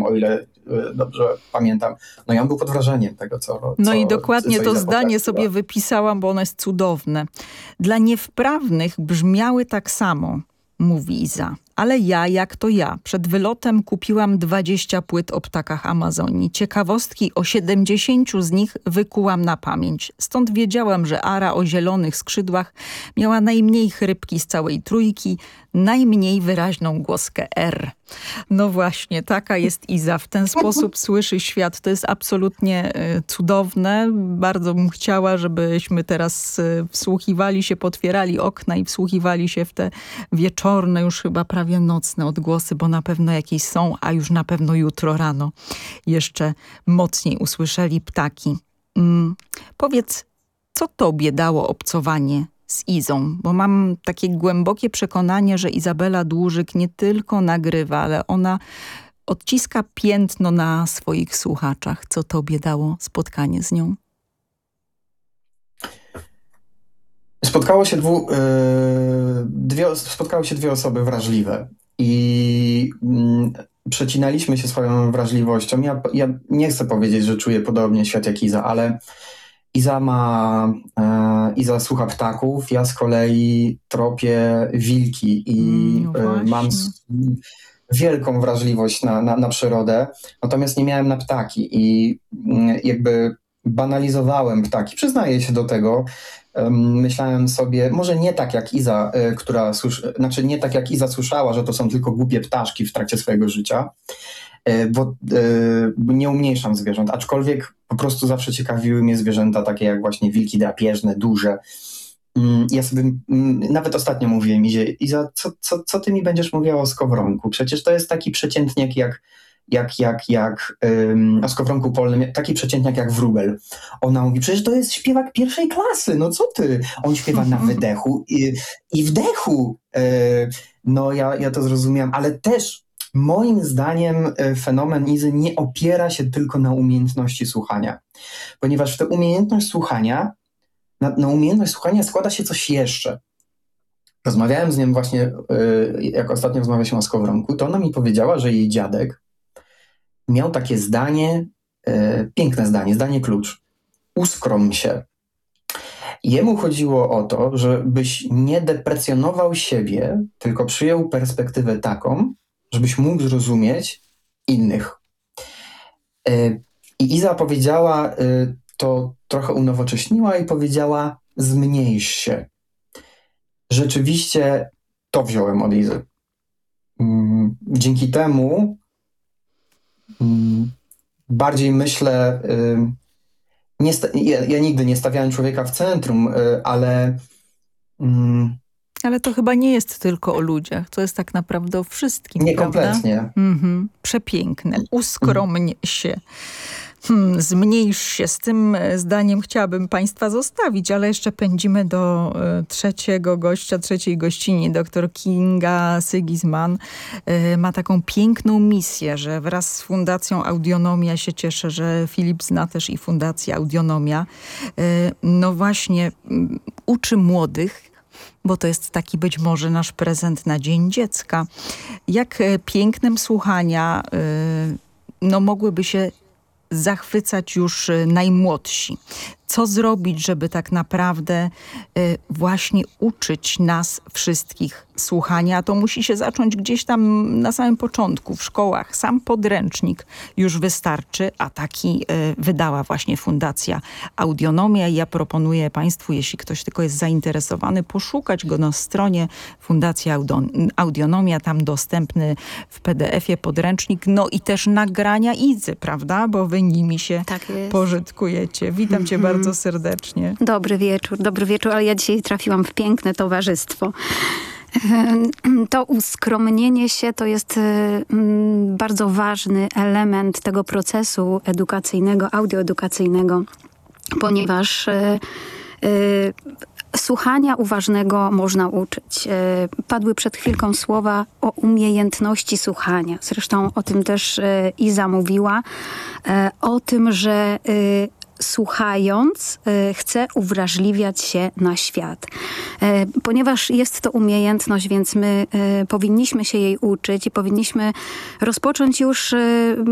o ile dobrze pamiętam. No i on był pod wrażeniem tego, No i dokładnie co to Iza zdanie potrafiła. sobie wypisałam, bo ono jest cudowne. Dla niewprawnych brzmiały tak samo, mówi Iza. Ale ja, jak to ja, przed wylotem kupiłam 20 płyt o ptakach Amazonii. Ciekawostki o 70 z nich wykułam na pamięć. Stąd wiedziałam, że ara o zielonych skrzydłach miała najmniej chrypki z całej trójki, najmniej wyraźną głoskę R. No właśnie, taka jest Iza. W ten sposób słyszy świat. To jest absolutnie cudowne. Bardzo bym chciała, żebyśmy teraz wsłuchiwali się, potwierali okna i wsłuchiwali się w te wieczorne, już chyba prawie nocne odgłosy, bo na pewno jakieś są, a już na pewno jutro rano jeszcze mocniej usłyszeli ptaki. Powiedz, co tobie dało obcowanie z Izą? Bo mam takie głębokie przekonanie, że Izabela Dłużyk nie tylko nagrywa, ale ona odciska piętno na swoich słuchaczach. Co tobie dało spotkanie z nią? Spotkały się dwie osoby wrażliwe i przecinaliśmy się swoją wrażliwością. Ja nie chcę powiedzieć, że czuję podobnie świat jak Iza, ale Iza słucha ptaków, ja z kolei tropię wilki i mam wielką wrażliwość na przyrodę, natomiast nie miałem na ptaki i jakby banalizowałem ptaki, przyznaję się do tego. Myślałem sobie, może nie tak jak Iza, nie tak jak Iza słyszała, że to są tylko głupie ptaszki w trakcie swojego życia, bo nie umniejszam zwierząt, aczkolwiek po prostu zawsze ciekawiły mnie zwierzęta takie jak właśnie wilki drapieżne, duże. Ja sobie nawet ostatnio mówiłem Izie, Iza, co ty mi będziesz mówiła o skowronku? Przecież to jest taki przeciętnik jak o skowronku polnym, taki przeciętnik jak wróbel. Ona mówi, przecież to jest śpiewak pierwszej klasy, no co ty? On śpiewa na wydechu i wdechu. No ja to zrozumiałam, ale też moim zdaniem fenomen Izy nie opiera się tylko na umiejętności słuchania, ponieważ na umiejętność słuchania składa się coś jeszcze. Rozmawiałem z nią właśnie, jak ostatnio rozmawialiśmy o skowronku, to ona mi powiedziała, że jej dziadek miał takie zdanie, piękne zdanie klucz. Uskrom się. Jemu chodziło o to, żebyś nie deprecjonował siebie, tylko przyjął perspektywę taką, żebyś mógł zrozumieć innych. I Iza powiedziała, to trochę unowocześniła i powiedziała, zmniejsz się. Rzeczywiście to wziąłem od Izy. Dzięki temu bardziej myślę, ja nigdy nie stawiałem człowieka w centrum, ale... Ale to chyba nie jest tylko o ludziach, to jest tak naprawdę o wszystkim, nie, prawda? kompletnie. Przepiękne. Uskromń się. Zmniejsz się. Z tym zdaniem chciałabym państwa zostawić, ale jeszcze pędzimy do trzeciej gościni. Doktor Kinga Sigisman ma taką piękną misję, że wraz z Fundacją Audionomia, się cieszę, że Filip zna też i Fundację Audionomia, no właśnie uczy młodych, bo to jest taki być może nasz prezent na Dzień Dziecka, jak pięknem słuchania mogłyby się zachwycać już najmłodsi. Co zrobić, żeby tak naprawdę właśnie uczyć nas wszystkich słuchania? To musi się zacząć gdzieś tam na samym początku, w szkołach. Sam podręcznik już wystarczy, a taki wydała właśnie Fundacja Audionomia. I ja proponuję państwu, jeśli ktoś tylko jest zainteresowany, poszukać go na stronie Fundacja Audionomia. Tam dostępny w PDF-ie podręcznik. No i też nagrania Izy, prawda? Bo wy nimi się pożytkujecie. Witam cię bardzo serdecznie. Dobry wieczór, ale ja dzisiaj trafiłam w piękne towarzystwo. To uskromnienie się to jest bardzo ważny element tego procesu edukacyjnego, audioedukacyjnego, ponieważ słuchania uważnego można uczyć. Padły przed chwilką słowa o umiejętności słuchania. Zresztą o tym też Iza mówiła. O tym, że słuchając, chcę uwrażliwiać się na świat. Ponieważ jest to umiejętność, więc my powinniśmy się jej uczyć i powinniśmy rozpocząć już